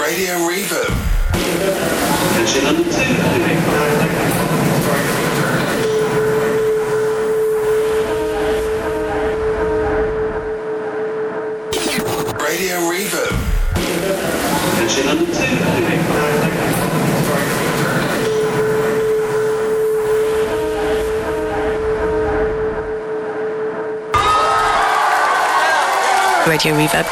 Radio Reverb. Attention number 2. Radio Reverb. Attention number 2. Radio Reverb.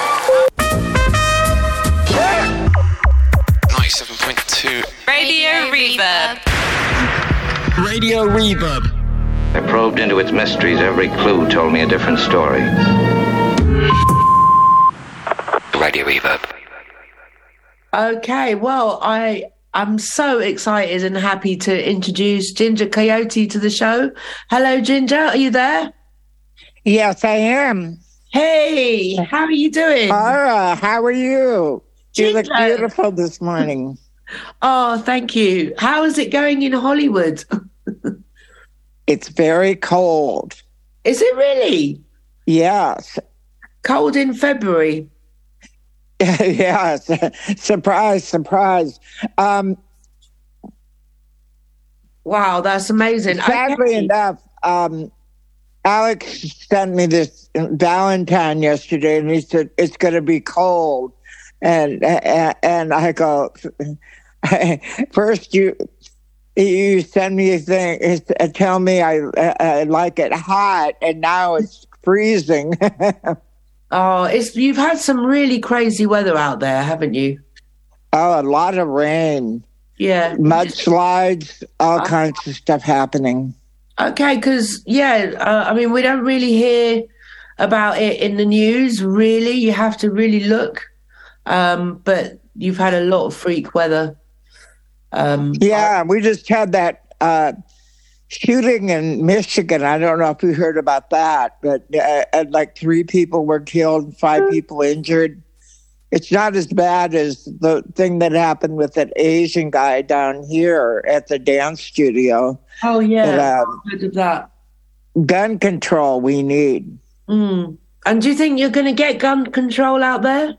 97.2. Radio Reverb. Radio Reverb. I probed into its mysteries. Every clue told me a different story. Radio Reverb. Okay, well, I'm so excited and happy to introduce Ginger Coyote to the show. Hello, Ginger. Are you there? Yes, I am. Hey, how are you doing? Laura, how are you? You look Ginger. beautiful this morning. Oh, thank you. How is it going in Hollywood? It's very cold. Is it really? Yes. Cold in February? Yes. Surprise, surprise. Wow, that's amazing. Sadly Okay. enough, Alex sent me this Valentine yesterday, and he said it's going to be cold, and I go, first you send me a thing, tell me I like it hot, and now it's freezing. Oh, you've had some really crazy weather out there, haven't you? Oh, a lot of rain, Yeah. mudslides, all kinds of stuff happening. Okay, because, I mean, we don't really hear about it in the news, really. You have to really look. But you've had a lot of freak weather. Yeah, we just had that shooting in Michigan. I don't know if you heard about that, but like 3 people were killed, 5 people injured. It's not as bad as the thing that happened with that Asian guy down here at the dance studio. Oh, yeah. But, I've heard of that. Gun control we need. Mm. And do you think you're going to get gun control out there?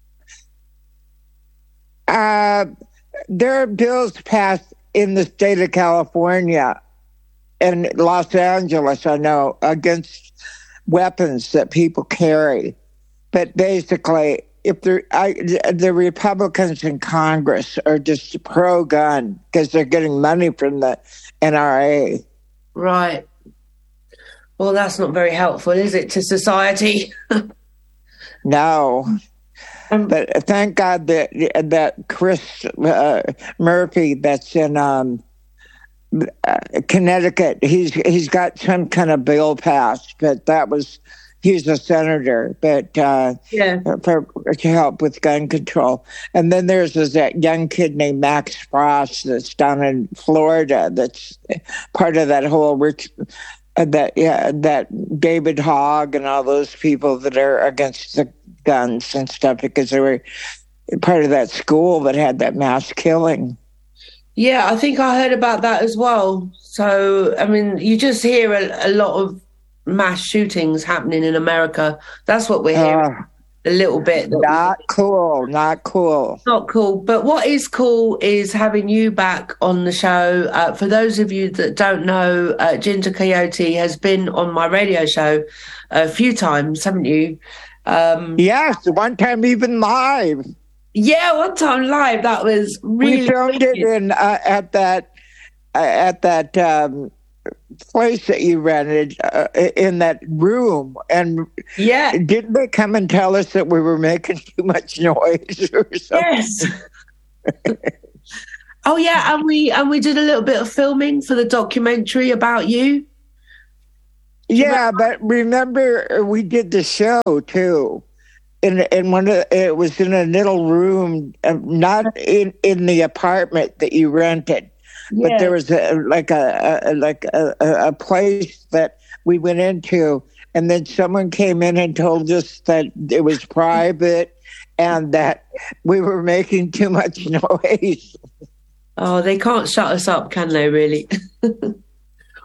There are bills passed in the state of California and Los Angeles, I know, against weapons that people carry. But basically, if the Republicans in Congress are just pro-gun because they're getting money from the NRA. Right. Well, that's not very helpful, is it, to society? No. But thank God that Chris Murphy, that's in Connecticut, he's got some kind of bill passed, but he's a senator, but to help with gun control. And then there's that young kid named Max Frost that's down in Florida. That's part of that whole that David Hogg and all those people that are against the guns and stuff because they were part of that school that had that mass killing. Yeah, I think I heard about that as well. So, I mean, you just hear a lot of mass shootings happening in America. That's what we're hearing a little bit. Not cool. Not cool. But what is cool is having you back on the show. For those of you that don't know, Ginger Coyote has been on my radio show a few times, haven't you? Yes, one time even live. Yeah, one time live. That was really. We filmed it in at that place that you rented in that room, and didn't they come and tell us that we were making too much noise or something? Yes. Oh yeah, and we did a little bit of filming for the documentary about you. Yeah, but remember we did the show too. In it was in a little room, not in the apartment that you rented. Yeah. But there was a place that we went into, and then someone came in and told us that it was private and that we were making too much noise. Oh, they can't shut us up, can they, really?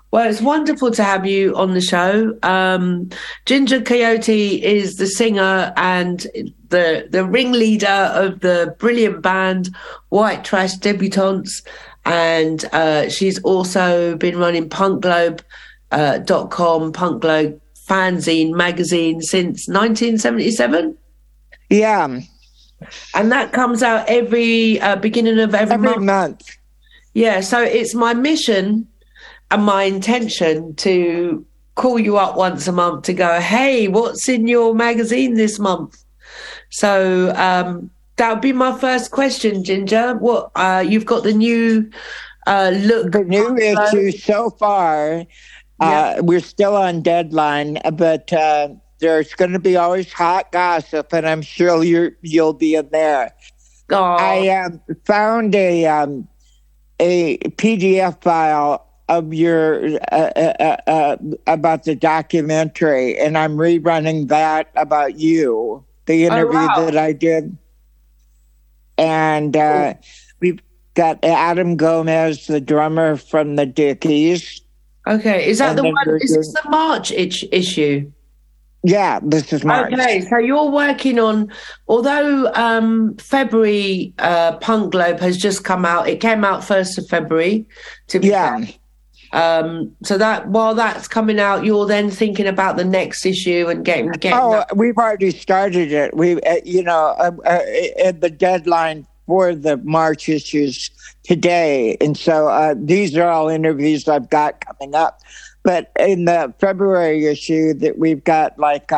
Well, it's wonderful to have you on the show. Ginger Coyote is the singer and the ringleader of the brilliant band White Trash Debutantes, and she's also been running punkglobe.com, Punk Globe fanzine magazine since 1977. Yeah. And that comes out every beginning of every month. Yeah, so it's my mission and my intention to call you up once a month to go, hey, what's in your magazine this month? So that would be my first question, Ginger. What you've got the new look. The new issue so far, we're still on deadline, but there's going to be always hot gossip, and I'm sure you'll be in there. Oh. I found a PDF file of your about the documentary, and I'm rerunning that about you, the interview that I did. And we've got Adam Gomez, the drummer from the Dickies. Okay, is that the one? Is this the March issue? Yeah, this is March. Okay, so you're working on, although February Punk Globe has just come out, it came out 1st of February. To be fair. So that while that's coming out, you're then thinking about the next issue and getting. We've already started it. We, the deadline for the March issues today, and so these are all interviews I've got coming up. But in the February issue, that we've got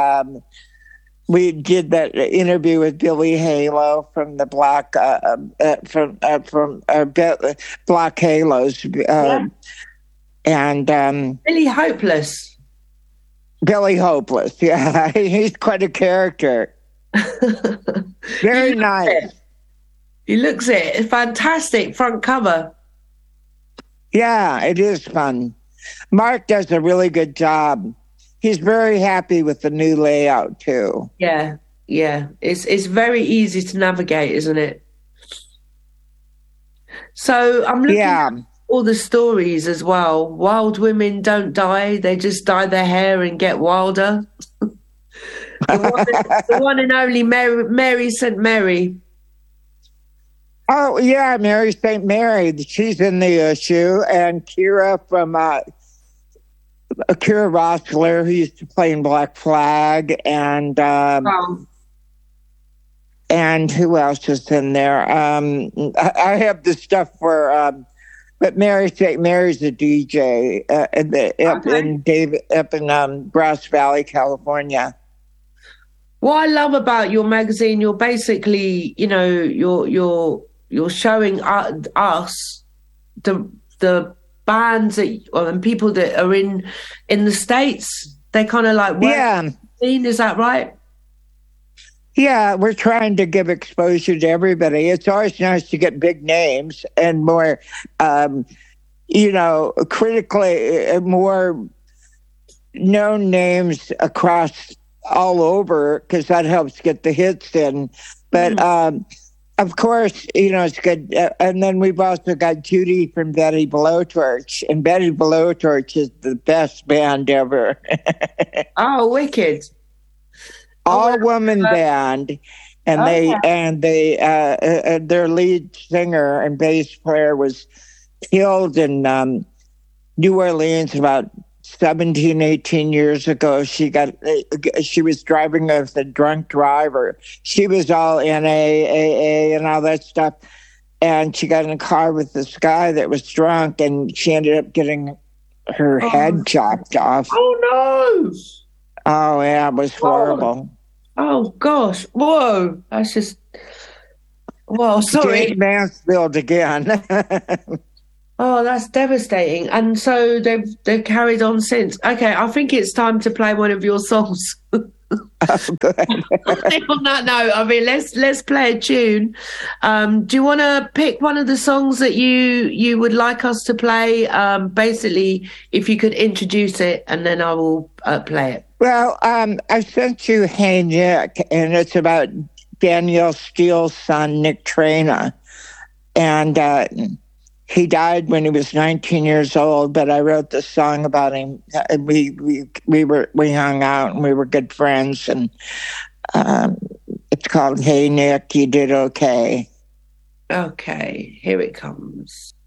we did that interview with Billy Halo from the Black Black Halos. And Billy Hopeless. Billy Hopeless, yeah. He's quite a character. Very nice. He looks it. Fantastic front cover. Yeah, it is fun. Mark does a really good job. He's very happy with the new layout, too. Yeah. It's very easy to navigate, isn't it? So I'm looking at all the stories as well. Wild women don't die. They just dye their hair and get wilder. the one and only Mary St. Mary. Oh, yeah, Mary St. Mary. She's in the issue. And Kira from Kira Rossler, who used to play in Black Flag. And and who else is in there? I have the stuff for... But Mary St. Mary's a DJ up in Grass Valley, California. What I love about your magazine, you're basically, you're showing us the bands and people that are in the States. They kind of like work scene. Is that right? Yeah, we're trying to give exposure to everybody. It's always nice to get big names and more, critically more known names across all over, because that helps get the hits in. But, of course, it's good. And then we've also got Judy from Betty Blowtorch. And Betty Blowtorch is the best band ever. Oh, wicked. All-woman band, and their lead singer and bass player was killed in New Orleans about 17, 18 years ago. She was driving with a drunk driver. She was all NAAA and all that stuff, and she got in a car with this guy that was drunk, and she ended up getting her head chopped off. Oh no! Oh, yeah, it was horrible. Oh, gosh. Whoa. That's just... Whoa, sorry. Dave Mansfield again. Oh, that's devastating. And so they've carried on since. Okay, I think it's time to play one of your songs. Oh, good. On that note, I mean, let's play a tune. Do you want to pick one of the songs that you would like us to play? Basically, if you could introduce it, and then I will play it. Well, I sent you Hey Nick, and it's about Danielle Steele's son, Nick Traina. And He died when he was 19 years old, but I wrote this song about him. We hung out and we were good friends, and it's called "Hey Nick, You Did Okay." Okay, here it comes.